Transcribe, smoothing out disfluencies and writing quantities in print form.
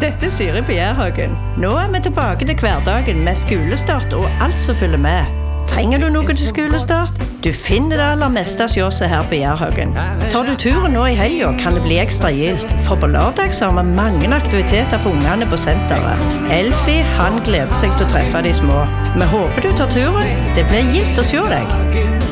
Dette Siri på Jærhaugen. Nå vi tilbake til hverdagen med skolestart og alt som følger med. Trenger du noe til skolestart? Du finner det aller meste hos oss her på Jærhaugen. Tar du turen nå i helgen, kan det bli ekstra gildt. For på lørdag så har vi mange aktiviteter for ungene på senteret. Elfie, han gleder seg til å treffe de små. Vi håper du tar turen. Det blir gildt å se deg.